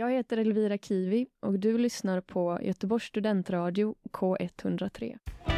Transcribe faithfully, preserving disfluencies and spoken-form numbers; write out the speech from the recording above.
Jag heter Elvira Kiwi och du lyssnar på Göteborgs studentradio K etthundratre.